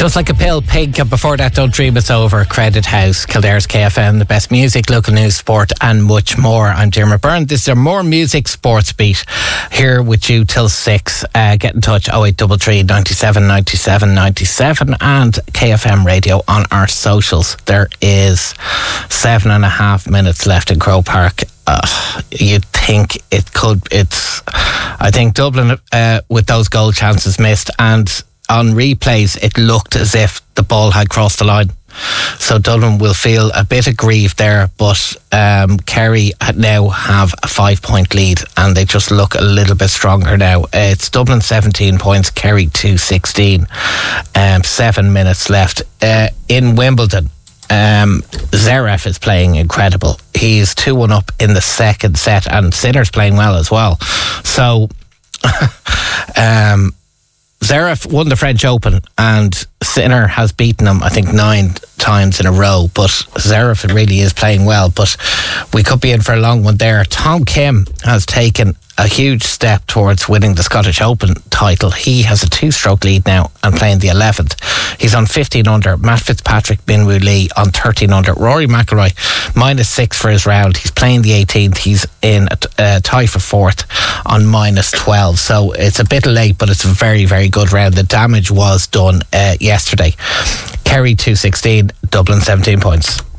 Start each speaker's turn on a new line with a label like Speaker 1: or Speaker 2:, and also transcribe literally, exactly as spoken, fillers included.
Speaker 1: Just Like a Pill, Pink, and before that, Don't Dream It's Over, Credit House, Kildare's K F M, the best music, local news, sport, and much more. I'm Dermot Byrne. This is our More Music Sports Beat, here with you till six. Uh, get in touch, oh eight three three, nine seven, nine seven, nine seven, and K F M Radio on our socials. There is seven and a half minutes left in Croke Park. Uh, you'd think it could, it's, I think Dublin, uh, with those goal chances missed, and on replays, it looked as if the ball had crossed the line. So Dublin will feel a bit aggrieved there, but um, Kerry now have a five-point lead, and they just look a little bit stronger now. Uh, it's Dublin seventeen points, Kerry two sixteen. Um, seven minutes left. Uh, in Wimbledon, um, Zverev is playing incredible. He's two one up in the second set, and Sinner's playing well as well. So, um... Zverev won the French Open, and Sinner has beaten him, I think, nine times in a row. But Zverev really is playing well. But we could be in for a long one there. Tom Kim has taken a huge step towards winning the Scottish Open title. He has a two-stroke lead now and playing the eleventh. He's on fifteen under. Matt Fitzpatrick, Minwoo Lee on thirteen under. Rory McIlroy minus six for his round. He's playing the eighteenth. He's in a, a tie for fourth on minus twelve. So it's a bit late, but it's a very, very good round. The damage was done uh, yesterday. Kerry two sixteen, Dublin seventeen points.